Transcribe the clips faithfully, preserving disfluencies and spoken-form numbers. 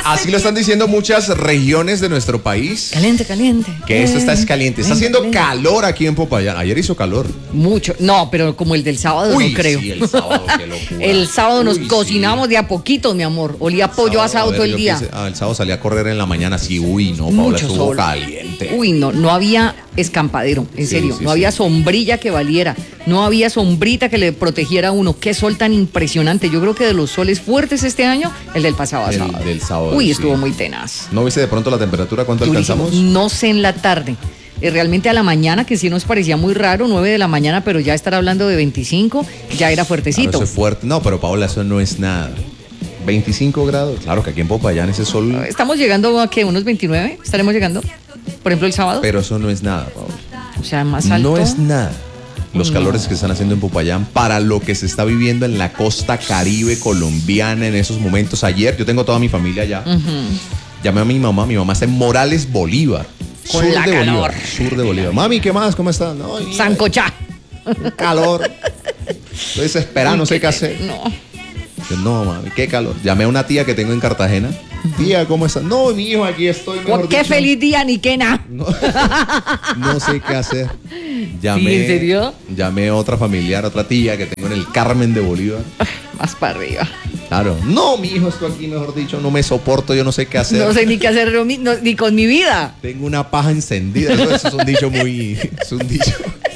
Así lo están diciendo muchas regiones de nuestro país. Caliente, caliente. Que esto está es caliente. Está haciendo caliente. calor aquí en Popayán. Ayer hizo calor. Mucho. No, pero como el del sábado Uy, no creo. sí, el sábado, qué locura. El sábado nos Uy, cocinamos sí. de a poquito, mi amor. Olía pollo Sábado, asado a ver, todo el yo día. quise- ah, el sábado salí a correr en la mañana. Sí, uy, no, Paola, Mucho estuvo sol. caliente. Uy, no, no había escampadero, en Sí, serio. sí, no sí. había sombrilla que valiera. No había sombrita que le protegiera a uno. Qué sol tan impresionante. Yo creo que de los soles fuertes este año, el del pasado a El sábado. del sábado, Uy, sí. estuvo muy tenaz. ¿No viste de pronto la temperatura? ¿Cuánto Durísimo. alcanzamos? No sé en la tarde. Eh, realmente a la mañana, que sí nos parecía muy raro, nueve de la mañana, pero ya estar hablando de veinticinco, ya era Claro, fuertecito. eso es fuerte. No, pero Paola, eso no es nada. veinticinco grados. Claro que aquí en Popayán ese sol. Estamos llegando a que unos veintinueve, estaremos llegando, por ejemplo, el sábado. Pero eso no es nada, Paola. O sea, más alto. No es nada. Los No. calores que están haciendo en Popayán para lo que se está viviendo en la costa caribe colombiana en esos momentos. Ayer, yo tengo toda mi familia allá. Llamé a mi mamá. Mi mamá está en Morales, Bolívar. Con sur la de calor. Bolívar. Sur de Bolívar. Mami, ¿qué más? ¿Cómo estás? No, mira, Sancochá. un calor. Estoy desesperado, no sé qué hacer. No. Yo, no, mami, qué calor. Llamé a una tía que tengo en Cartagena. Tía, ¿cómo estás? No, mi hijo, aquí estoy. Mejor Qué dicho. feliz día, ni qué nada. No, no sé qué hacer. Llamé, ¿Sí, en serio? Llamé a otra familiar, otra tía que tengo en el Carmen de Bolívar. Más para arriba. Claro. No, mi hijo, estoy aquí, mejor dicho, no me soporto, yo no sé qué hacer. No sé ni qué hacer no, no, ni con mi vida. Tengo una paja encendida. Eso, eso es un dicho muy. Es un dicho.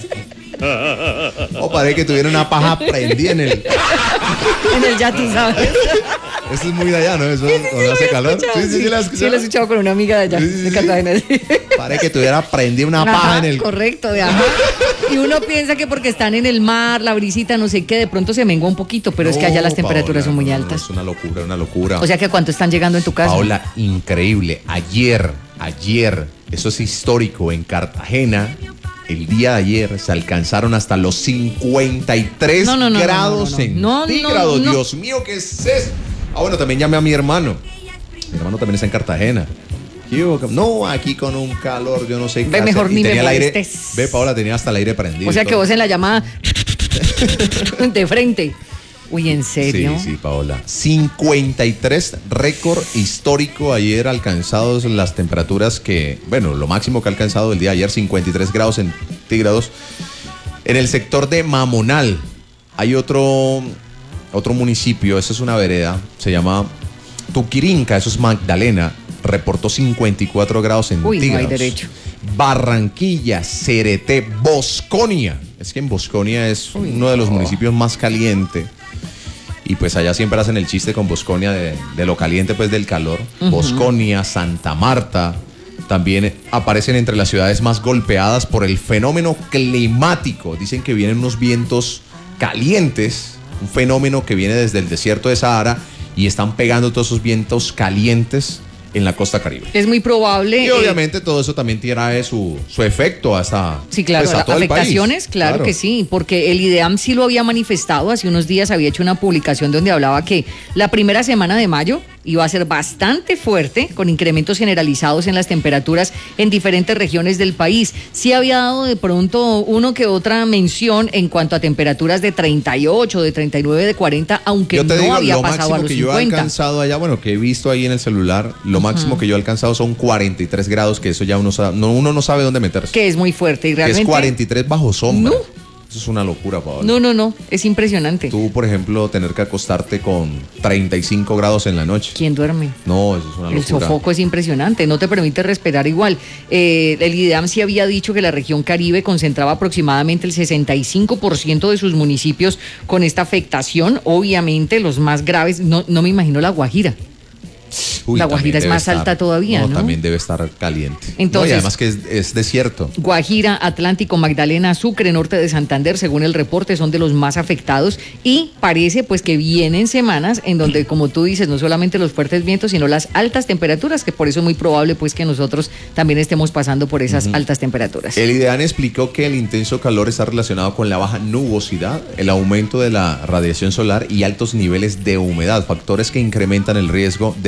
O parece que tuviera una paja prendida en el. En el ya tú sabes. Eso es muy de allá, ¿no? Eso cuando hace calor. Sí, sí, sí, la has Sí, escuchado. lo he escuchado con una amiga de allá, Sí, sí, de sí. Cartagena. sí. Parece que tuviera prendida una paja Ajá, en el. correcto, de ajá. Y uno piensa que porque están en el mar, la brisita, no sé qué, de pronto se mengua un poquito, pero es que allá No, las temperaturas Paola, son muy no, no, altas. Es una locura, una locura. O sea que ¿a cuánto están llegando en tu casa? Paola, increíble. Ayer, ayer, eso es histórico, en Cartagena, el día de ayer se alcanzaron hasta los cincuenta y tres No, no, no, grados no, no, no, no. centígrados. No, no, no. Dios mío, ¿qué es eso? Ah, bueno, también llamé a mi hermano. Mi hermano también está en Cartagena. ¿Qué hubo? No, aquí con un calor, yo no sé qué Ve, hacer. mejor Y ni me tenía el aire. molestes. Ve, Paola, tenía hasta el aire prendido. O sea y que todo. vos en la llamada de frente. Uy, ¿en serio? Sí, sí, Paola. cincuenta y tres récord histórico ayer alcanzados las temperaturas que, bueno, lo máximo que ha alcanzado el día de ayer, cincuenta y tres grados centígrados. En el sector de Mamonal hay otro, otro municipio, eso es una vereda, se llama Tuquirinca, eso es Magdalena, reportó cincuenta y cuatro grados Uy, centígrados. no hay derecho. Barranquilla, Cereté, Bosconia. Es que en Bosconia es Uy, uno de los no. municipios más caliente. Y pues allá siempre hacen el chiste con Bosconia de, de lo caliente, pues del calor. Bosconia, Santa Marta, también aparecen entre las ciudades más golpeadas por el fenómeno climático. Dicen que vienen unos vientos calientes, un fenómeno que viene desde el desierto de Sahara y están pegando todos esos vientos calientes en la costa caribe. Es muy probable. Y eh, obviamente todo eso también trae su, su efecto hasta Sí, claro, pues, a todo el país. afectaciones, claro, que sí, porque el IDEAM sí lo había manifestado, hace unos días había hecho una publicación donde hablaba que la primera semana de mayo iba a ser bastante fuerte, con incrementos generalizados en las temperaturas en diferentes regiones del país. Sí había dado de pronto uno que otra mención en cuanto a temperaturas de treinta y ocho, de treinta y nueve, de cuarenta, aunque Yo te no digo, había lo pasado máximo a los que yo he cincuenta. alcanzado allá, bueno, que he visto ahí en el celular, lo máximo que yo he alcanzado son cuarenta y tres grados, que eso ya uno sabe, no, uno no sabe dónde meterse. Que es muy fuerte y Que realmente... es cuarenta y tres bajo sombra. No. Eso es una locura, Paola. No, no, no, es impresionante. Tú, por ejemplo, tener que acostarte con treinta y cinco grados en la noche. ¿Quién duerme? No, eso es una El locura. sofoco es impresionante, no te permite respirar igual. Eh, el IDEAM sí había dicho que la región Caribe concentraba aproximadamente el sesenta y cinco por ciento de sus municipios con esta afectación. Obviamente los más graves, no, no me imagino la Guajira. Uy, La también Guajira es debe más estar- alta todavía, ¿no? También debe estar caliente. Entonces- No, y además que es, es desierto. Guajira, Atlántico, Magdalena, Sucre, norte de Santander, según el reporte, son de los más afectados y parece pues que vienen semanas en donde, como tú dices, no solamente los fuertes vientos, sino las altas temperaturas, que por eso es muy probable pues que nosotros también estemos pasando por esas altas temperaturas. El IDEAN explicó que el intenso calor está relacionado con la baja nubosidad, el aumento de la radiación solar y altos niveles de humedad, factores que incrementan el riesgo de deshidratación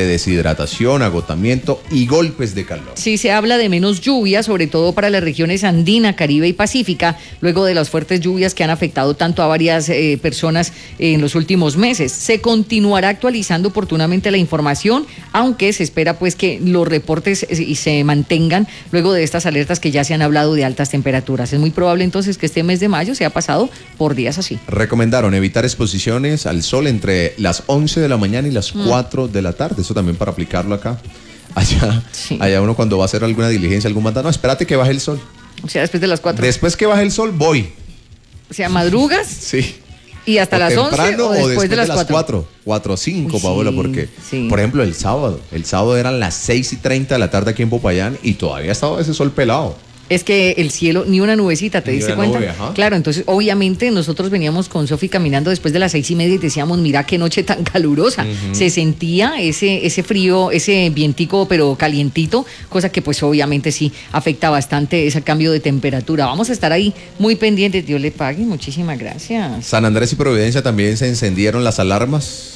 deshidratación, agotamiento y golpes de calor. Sí, se habla de menos lluvia, sobre todo para las regiones andina, Caribe y Pacífica, luego de las fuertes lluvias que han afectado tanto a varias eh, personas en los últimos meses. Se continuará actualizando oportunamente la información, aunque se espera pues que los reportes y se mantengan luego de estas alertas que ya se han hablado de altas temperaturas. Es muy probable entonces que este mes de mayo sea pasado por días así. Recomendaron evitar exposiciones al sol entre las once de la mañana y las mm. cuatro de la tarde. Eso también para aplicarlo acá. Allá, sí. allá uno cuando va a hacer alguna diligencia, algún mandado, no, espérate que baje el sol. O sea, después de las cuatro. Después que baje el sol, voy. O sea, madrugas. Sí. ¿Y hasta o las once o después, o después de las cuatro? cuatro, cuatro o cinco, Uy, Paola, sí, porque, sí. por ejemplo, el sábado. El sábado eran las seis y treinta de la tarde aquí en Popayán y todavía estaba ese sol pelado. Es que el cielo, ni una nubecita, ¿te Ni diste una cuenta? nube, ajá. Claro, entonces obviamente nosotros veníamos con Sofi caminando después de las seis y media y decíamos, mira qué noche tan calurosa. Uh-huh. Se sentía ese, ese frío, ese vientico pero calientito, cosa que pues obviamente sí afecta bastante ese cambio de temperatura. Vamos a estar ahí muy pendientes, Dios le pague, muchísimas gracias. San Andrés y Providencia también se encendieron las alarmas.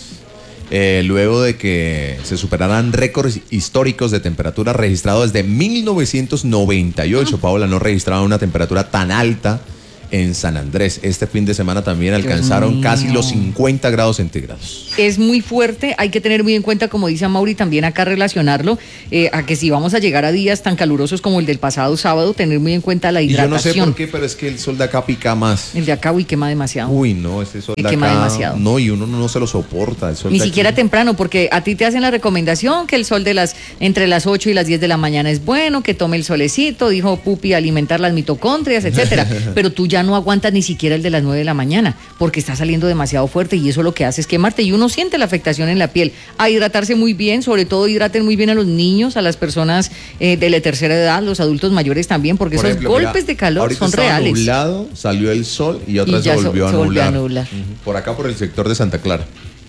Eh, luego de que se superaran récords históricos de temperatura registrados desde mil novecientos noventa y ocho. Uh-huh. Paola, no registraba una temperatura tan alta en San Andrés. Este fin de semana también alcanzaron casi los cincuenta grados centígrados. Es muy fuerte, hay que tener muy en cuenta, como dice Mauri, también acá relacionarlo eh, a que si vamos a llegar a días tan calurosos como el del pasado sábado, tener muy en cuenta la hidratación. Y yo no sé por qué, pero es que el sol de acá pica más. El de acá, uy, quema demasiado. Uy, no, ese sol de acá. Quema demasiado. No, y uno no, no se lo soporta. El sol Ni de siquiera aquí. temprano, porque a ti te hacen la recomendación que el sol de las entre las ocho y las diez de la mañana es bueno, que tome el solecito, dijo Pupi, alimentar las mitocondrias, etcétera. Pero tú ya no aguantas ni siquiera el de las nueve de la mañana, porque está saliendo demasiado fuerte y eso lo que hace es quemarte y uno siente la afectación en la piel. A hidratarse muy bien, sobre todo hidraten muy bien a los niños, a las personas eh, de la tercera edad, los adultos mayores también, porque Por esos ejemplo, golpes mira, de calor son estaba reales. Nublado, salió el sol y otra Y vez ya se volvió, so, a, se volvió anular. a nublar. Uh-huh. Por acá, por el sector de Santa Clara.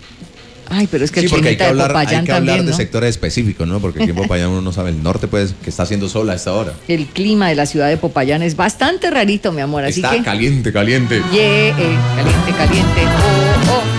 Ay, pero es que sí, el porque hay que de hablar, Popayán hay que hablar también, de ¿no? sectores específicos, ¿no? Porque aquí en Popayán uno no sabe el norte, pues, que está haciendo sol a esta hora. El clima de la ciudad de Popayán es bastante rarito, mi amor, así está que... caliente, caliente. Yeah, eh, caliente, caliente. Oh, oh.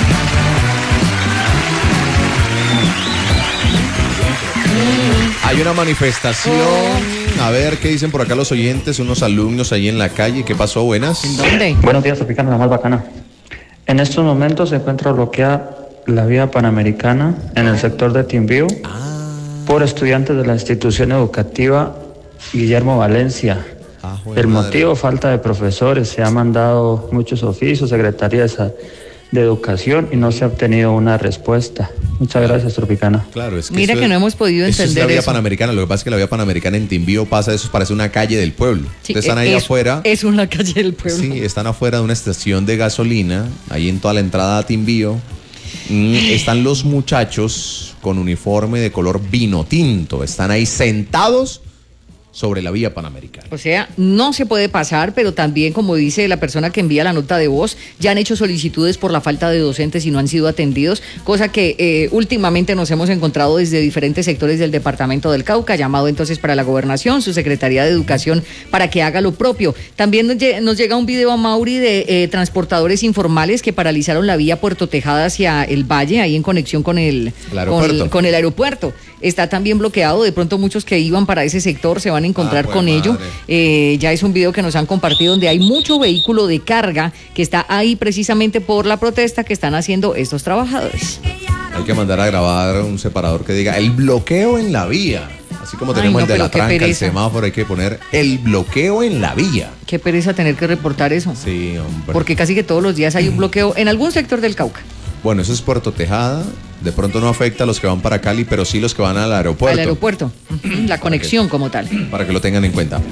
Hay una manifestación. Oh. A ver, ¿qué dicen por acá los oyentes? Unos alumnos ahí en la calle. ¿Qué pasó? Buenas. ¿En dónde? Buenos días, Tropicana, la más bacana. En estos momentos se encuentra bloqueada la vía panamericana en el sector de Timbío ah. por estudiantes de la institución educativa Guillermo Valencia. Ah, el motivo, falta de profesores. Se han mandado muchos oficios, secretarías de educación y no se ha obtenido una respuesta. Muchas gracias, Tropicana. Claro, es que Mira que es, no hemos podido eso entender es la vía eso. panamericana. Lo que pasa es que la vía panamericana en Timbío pasa, eso parece una calle del pueblo. Sí, Ustedes están ahí es, afuera. Es una calle del pueblo. Sí, están afuera de una estación de gasolina, ahí en toda la entrada a Timbío. Mm, están los muchachos con uniforme de color vino tinto. Están ahí sentados sobre la vía panamericana. O sea, no se puede pasar, pero también, como dice la persona que envía la nota de voz, ya han hecho solicitudes por la falta de docentes y no han sido atendidos, cosa que eh, últimamente nos hemos encontrado desde diferentes sectores del departamento del Cauca, llamado entonces para la gobernación, su Secretaría de Educación, para que haga lo propio. También nos, nos llega un video a Mauri de eh, transportadores informales que paralizaron la vía Puerto Tejada hacia el Valle, ahí en conexión con el, el aeropuerto. Con, con el aeropuerto. Está también bloqueado, de pronto muchos que iban para ese sector se van a encontrar ah, con madre. ello. Eh, ya es un video que nos han compartido donde hay mucho vehículo de carga que está ahí precisamente por la protesta que están haciendo estos trabajadores. Hay que mandar a grabar un separador que diga el bloqueo en la vía. Así como tenemos Ay, no, el de la tranca, el semáforo, hay que poner el bloqueo en la vía. Qué pereza tener que reportar eso. Sí, hombre. Porque casi que todos los días hay un bloqueo en algún sector del Cauca. Bueno, eso es Puerto Tejada. De pronto no afecta a los que van para Cali, pero sí los que van al aeropuerto. Al aeropuerto, la conexión que, como tal. Para que lo tengan en cuenta.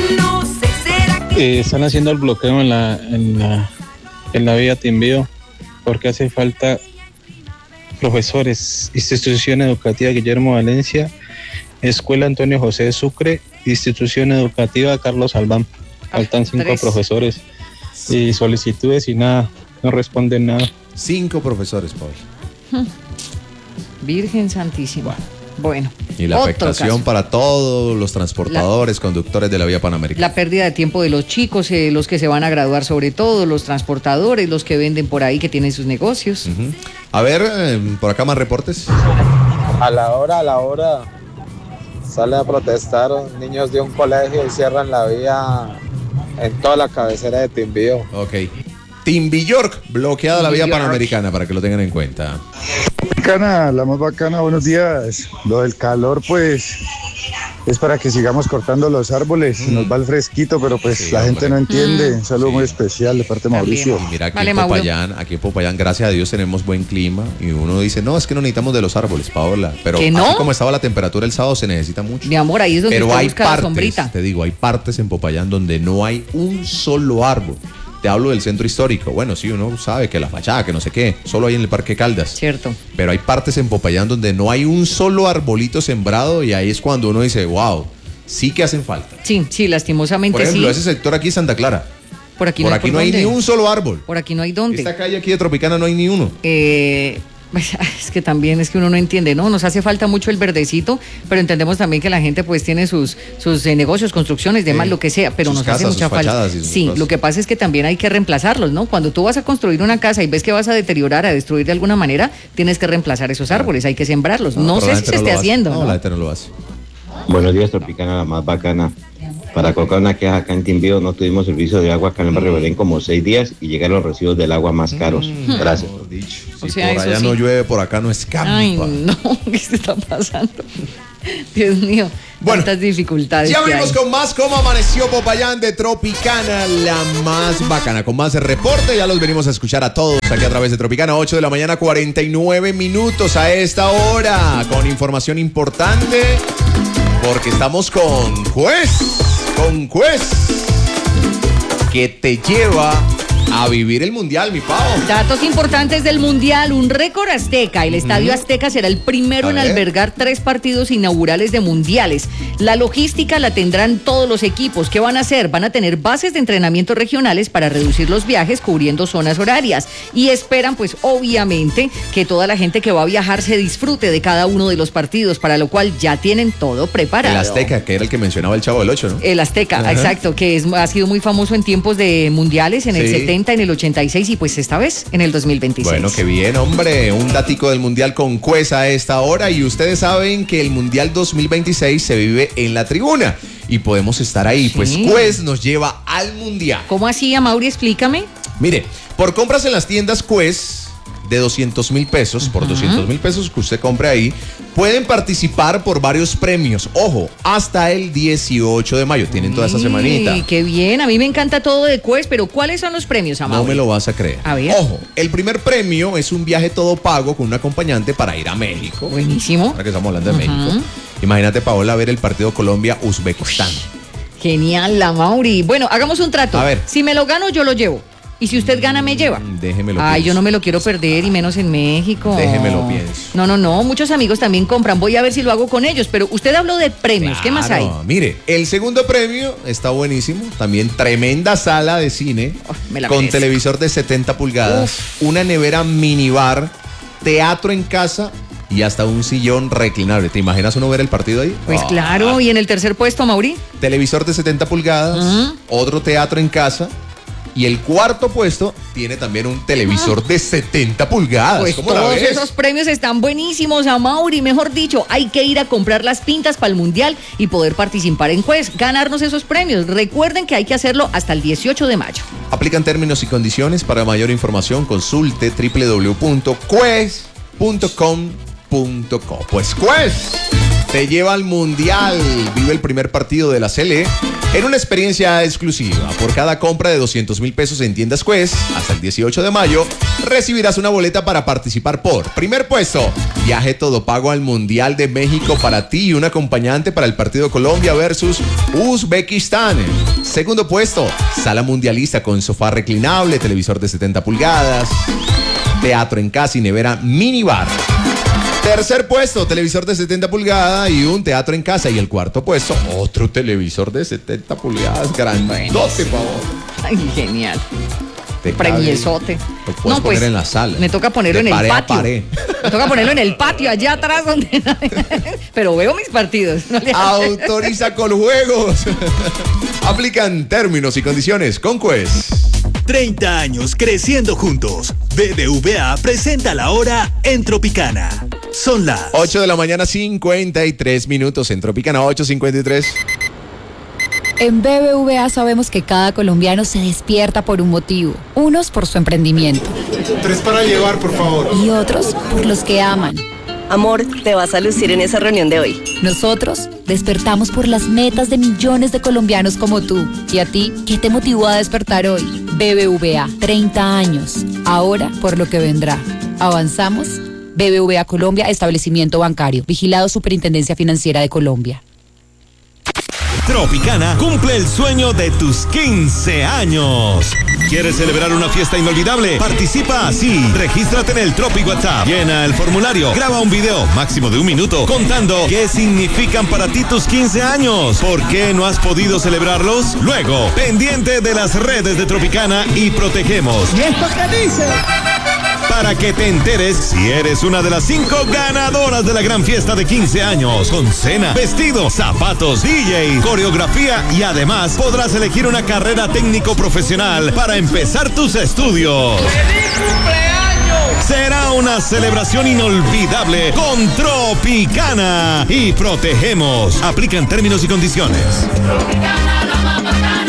Eh, están haciendo el bloqueo en la, en la, en la vía Timbío porque hace falta profesores. Institución Educativa Guillermo Valencia, Escuela Antonio José de Sucre, Institución Educativa Carlos Albán. Faltan cinco Tres. profesores y solicitudes y nada, no responden nada. Cinco profesores, Paul. Virgen Santísima. Bueno. bueno y la afectación caso. para todos los transportadores, la, conductores de la vía panamericana. La pérdida de tiempo de los chicos, eh, los que se van a graduar sobre todo, los transportadores, los que venden por ahí, que tienen sus negocios. Uh-huh. A ver, eh, por acá más reportes. A la hora, a la hora, sale a protestar niños de un colegio y cierran la vía en toda la cabecera de Timbío. Ok. Timbilyork, bloqueada la vía panamericana, para que lo tengan en cuenta. Bacana, la más bacana, buenos días. Lo del calor, pues, es para que sigamos cortando los árboles. Mm. Nos va el fresquito, pero pues sí, la hombre. gente no entiende. Mm. Un saludo sí. muy especial de parte de Mauricio. Y mira, aquí, vale, en Popayán, aquí en Popayán, gracias a Dios, tenemos buen clima. Y uno dice, no, es que no necesitamos de los árboles, Paola. Pero ¿Que no? así como estaba la temperatura el sábado, se necesita mucho. Mi amor, ahí es donde pero hay busca la sombrita. partes, te digo, hay partes en Popayán donde no hay un solo árbol. Te hablo del centro histórico. Bueno, sí, uno sabe que la fachada, que no sé qué, solo hay en el Parque Caldas. Cierto. Pero hay partes en Popayán donde no hay un solo arbolito sembrado y ahí es cuando uno dice, wow, sí que hacen falta. Sí, sí, lastimosamente sí. Por ejemplo, sí. ese sector aquí, Santa Clara. Por aquí por no, aquí ¿por no hay dónde? ni un solo árbol. Por aquí no hay dónde. Esta calle aquí de Tropicana no hay ni uno. Eh... Es que también es que uno no entiende, ¿no? Nos hace falta mucho el verdecito, pero entendemos también que la gente pues tiene sus, sus eh, negocios, construcciones, demás, sí. lo que sea, pero sus nos casas, hace mucha falta. Sí, cosas. Lo que pasa es que también hay que reemplazarlos, ¿no? Cuando tú vas a construir una casa y ves que vas a deteriorar, a destruir de alguna manera, tienes que reemplazar esos árboles, claro. hay que sembrarlos. No, no sé si se no esté haciendo. No, ¿no? la gente no lo hace. Buenos días, Tropicana, la más bacana. Para colocar una queja acá en Timbío, no tuvimos servicio de agua acá en el barrio Belén como seis días y llegaron los recibos del agua más caros. Mm. Gracias. Si o sea, por allá sí. no llueve, por acá no escapa. Ay, no, ¿qué se está pasando? Dios mío, bueno, tantas dificultades. Ya venimos con más cómo amaneció Popayán de Tropicana, la más bacana, con más reporte. Ya los venimos a escuchar a todos aquí a través de Tropicana, ocho de la mañana, cuarenta y nueve minutos a esta hora, con información importante, porque estamos con Juez. Con Juez, que te lleva a vivir el Mundial, mi pavo. Datos importantes del Mundial, un récord azteca. El Estadio uh-huh. Azteca será el primero a en ver. albergar tres partidos inaugurales de mundiales. La logística la tendrán todos los equipos. ¿Qué van a hacer? Van a tener bases de entrenamiento regionales para reducir los viajes cubriendo zonas horarias. Y esperan, pues, obviamente, que toda la gente que va a viajar se disfrute de cada uno de los partidos, para lo cual ya tienen todo preparado. El Azteca, que era el que mencionaba el Chavo del Ocho, ¿no? El Azteca, uh-huh. exacto, que es, ha sido muy famoso en tiempos de mundiales, en sí. el setenta, en el ochenta y seis y pues esta vez en el dos mil veintiséis. Bueno, qué bien, hombre. Un datico del Mundial con Cuez a esta hora. Y ustedes saben que el Mundial dos mil veintiséis se vive en la tribuna y podemos estar ahí. Sí. Pues Cuez nos lleva al Mundial. ¿Cómo así, Amaury? Explícame. Mire, por compras en las tiendas Cuez de doscientos mil pesos, uh-huh. por doscientos mil pesos que usted compre ahí, pueden participar por varios premios. Ojo, hasta el dieciocho de mayo. Tienen toda esa semanita. Qué bien, a mí me encanta todo de Cuez, pero ¿cuáles son los premios, Amaury? No me lo vas a creer. A ver. Ojo, el primer premio es un viaje todo pago con un acompañante para ir a México. Buenísimo. Ahora que estamos hablando de uh-huh. México. Imagínate, Paola, ver el partido Colombia-Uzbekistán. Genial, Amaury. Bueno, hagamos un trato. A ver. Si me lo gano, yo lo llevo. Y si usted gana, me lleva. Déjemelo Ay, pienso. yo no me lo quiero perder, y menos en México. Déjemelo pienso. No, no, no. Muchos amigos también compran. Voy a ver si lo hago con ellos. Pero usted habló de premios. Claro. ¿Qué más hay? Mire, el segundo premio está buenísimo. También tremenda sala de cine. Oh, me la con merece. televisor de setenta pulgadas. Uf. Una nevera minibar. Teatro en casa. Y hasta un sillón reclinable. ¿Te imaginas uno ver el partido ahí? Pues oh. claro. ¿Y en el tercer puesto, Amaury? Televisor de setenta pulgadas. Uh-huh. Otro teatro en casa. Y el cuarto puesto tiene también un televisor ah. de setenta pulgadas. Pues ¿Cómo la todos ves? esos premios están buenísimos, Amaury. Mejor dicho, hay que ir a comprar las pintas para el Mundial y poder participar en Cuez, ganarnos esos premios. Recuerden que hay que hacerlo hasta el dieciocho de mayo. Aplican términos y condiciones. Para mayor información, consulte doble u doble u doble u punto cuez punto com punto co. Pues Cuez te lleva al Mundial. Vive el primer partido de la C L E en una experiencia exclusiva. Por cada compra de doscientos mil pesos en tiendas Cuez hasta el dieciocho de mayo, recibirás una boleta para participar por primer puesto, viaje todo pago al Mundial de México para ti y un acompañante para el partido Colombia versus Uzbekistán. Segundo puesto, sala mundialista con sofá reclinable, televisor de setenta pulgadas, teatro en casa y nevera minibar. Tercer puesto, televisor de setenta pulgadas y un teatro en casa. Y el cuarto puesto, otro televisor de setenta pulgadas, grandote, por favor. Ay, genial. Te Premiesote. Lo puedes no, pues, poner en la sala. Me toca ponerlo de en el patio. A pared. Me toca ponerlo en el patio, allá atrás donde pero veo mis partidos. No le Autoriza con juegos. Aplican términos y condiciones con Cuez. treinta años creciendo juntos. B B V A presenta la hora en Tropicana. Son las ocho de la mañana, cincuenta y tres minutos en Tropicana, ocho cincuenta y tres. En B B V A sabemos que cada colombiano se despierta por un motivo. Unos por su emprendimiento. Tres para llevar, por favor. Y otros por los que aman. Amor, te vas a lucir en esa reunión de hoy. Nosotros despertamos por las metas de millones de colombianos como tú. ¿Y a ti, qué te motivó a despertar hoy? B B V A, treinta años. Ahora por lo que vendrá. ¿Avanzamos? B B V A Colombia, establecimiento bancario. Vigilado Superintendencia Financiera de Colombia. Tropicana cumple el sueño de tus quince años. ¿Quieres celebrar una fiesta inolvidable? Participa así. Regístrate en el Tropi WhatsApp. Llena el formulario. Graba un video, máximo de un minuto, contando qué significan para ti tus quince años. ¿Por qué no has podido celebrarlos? Luego, pendiente de las redes de Tropicana y Protegemos. ¿Y esto qué dice? Para que te enteres si eres una de las cinco ganadoras de la gran fiesta de quince años. Con cena, vestido, zapatos, D J, coreografía y además podrás elegir una carrera técnico profesional para empezar tus estudios. ¡Feliz cumpleaños! Será una celebración inolvidable con Tropicana y Protegemos. Aplican términos y condiciones. Tropicana, la más bacana.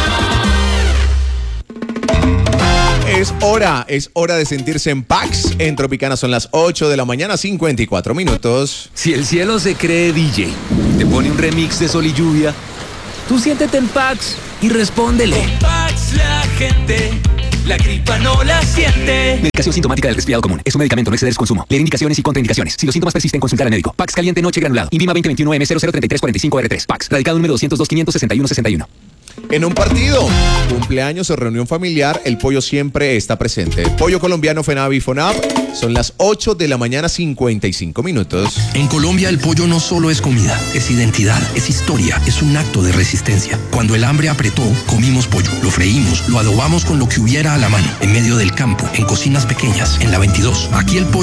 Es hora, es hora de sentirse en Pax. En Tropicana son las ocho de la mañana, cincuenta y cuatro minutos. Si el cielo se cree D J, te pone un remix de Sol y Lluvia, tú siéntete en Pax y respóndele. Con Pax la gente, la gripa no la siente. Medicación sintomática del resfriado común. Es un medicamento, no exceder su consumo. Leer indicaciones y contraindicaciones. Si los síntomas persisten, consultar al médico. Pax caliente noche granulado. Invima veinte veintiuno M cero cero treinta y tres cuarenta y cinco R tres. Pax. Radicado número doscientos dos, quinientos sesenta y uno, sesenta y uno. En un partido, cumpleaños o reunión familiar, el pollo siempre está presente. Pollo colombiano FENAV y FONAV. Son las ocho de la mañana, cincuenta y cinco minutos. En Colombia el pollo no solo es comida, es identidad, es historia, es un acto de resistencia. Cuando el hambre apretó, comimos pollo, lo freímos, lo adobamos con lo que hubiera a la mano, en medio del campo, en cocinas pequeñas, en la veintidós. Aquí el pollo